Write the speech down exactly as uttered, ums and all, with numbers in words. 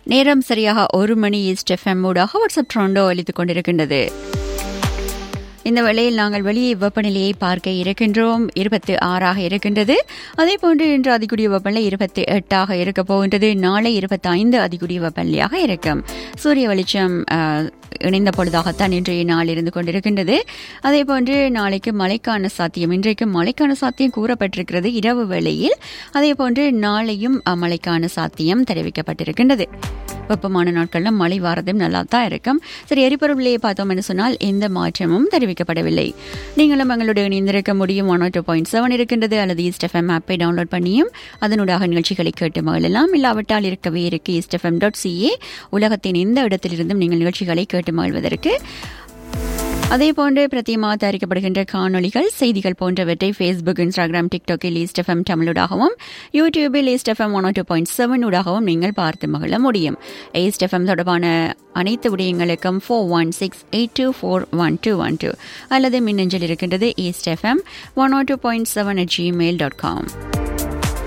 நேரம் சரியாக ஒரு மணி ஈஸ்ட் எஃப்எம் ஊடாக வாட்ஸ்அப் ட்ரோண்டோ அளித்துக் கொண்டிருக்கின்றது. இந்த வேளையில் நாங்கள் வெளியே வெப்பநிலையை பார்க்க இருக்கின்றோம். இருபத்தி ஆறாக இருக்கின்றது. அதே போன்று இன்று அதிகூடிய வெப்பநிலை இருபத்தி எட்டாக இருக்க போகின்றது. நாளை இருபத்தி ஐந்து அதிகூடிய வெப்பநிலையாக இருக்கும். சூரிய வெளிச்சம் இணைந்த பொழுதாகத்தான் இன்றைய நாள் இருந்து கொண்டிருக்கின்றது. அதே போன்று நாளைக்கு மழைக்கான சாத்தியம், இன்றைக்கு மழைக்கான சாத்தியம் கூறப்பட்டிருக்கிறது இரவு வேளையில். அதே போன்று நாளையும் மழைக்கான சாத்தியம் தெரிவிக்கப்பட்டிருக்கின்றது. வெப்பமான நாட்களில் மழை வாரதும் நல்லா தான் இருக்கும். சரி, எரிபொருள் விலையை பார்த்தோம் என்று சொன்னால் எந்த மாற்றமும் தெரிவிக்கப்படவில்லை. நீங்களும் எங்களுடைய இணைந்திருக்க முடியும். ஒன் டூ பாயிண்ட் செவன் இருக்கின்றது. அல்லது ஈஸ்ட் எஃப்எம் ஆப்பை டவுன்லோட் பண்ணியும் அதனூடாக நிகழ்ச்சிகளை கேட்டு மகிழலாம். இல்லாவிட்டால் இருக்கவே இருக்கு ஈஸ்ட் எஃப்எம் டாட் சிஏ. உலகத்தின் எந்த இடத்திலிருந்தும் நீங்கள் நிகழ்ச்சிகளை கேட்டு மகிழ்வதற்கு. அதேபோன்று பிரத்தியமாக தயாரிக்கப்படுகின்ற காணொலிகள், செய்திகள் போன்றவற்றை ஃபேஸ்புக், இன்ஸ்டாகிராம், டிக்டாக்கில் ஈஸ்ட் எஃப்எம் தமிழூடாகவும், யூடியூபில் east FM one two point seven ஊடாகவும் நீங்கள் பார்த்து மகிழ முடியும். ஈஸ்ட் எஃப்எம் தொடர்பான அனைத்து விடயங்களுக்கும் four one six eight two four one two one two அல்லது மின்னஞ்சல் இருக்கின்றது east FM one two point seven at Gmail dot com.